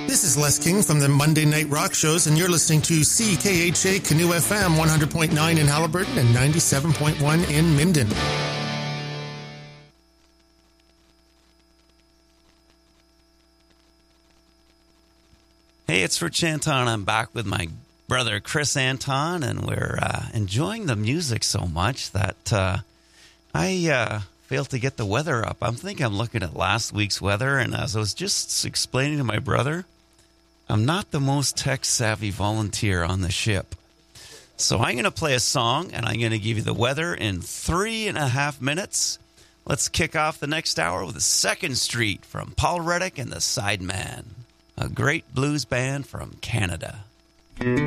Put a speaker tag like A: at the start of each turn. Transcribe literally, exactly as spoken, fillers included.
A: This is Les King from the Monday Night Rock Shows, and you're listening to C K H A Canoe F M one hundred point nine in Haliburton and ninety-seven point one in Minden.
B: Hey, it's Rich Anton. I'm back with my brother Chris Anton, and we're uh, enjoying the music so much that uh, I uh, failed to get the weather up. I'm thinking I'm looking at last week's weather, and as I was just explaining to my brother, I'm not the most tech-savvy volunteer on the ship. So I'm going to play a song, and I'm going to give you the weather in three and a half minutes. Let's kick off the next hour with Second Street from Paul Reddick and the Sidemen, a great blues band from Canada.